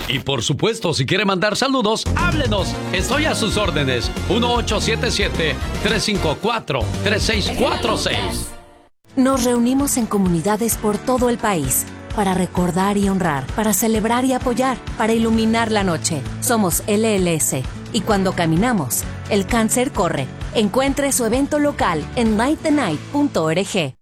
Y por supuesto, si quiere mandar saludos, háblenos. Estoy a sus órdenes. 1877-354-3646. Nos reunimos en comunidades por todo el país para recordar y honrar, para celebrar y apoyar, para iluminar la noche. Somos LLS y cuando caminamos, el cáncer corre. Encuentre su evento local en lightthenight.org.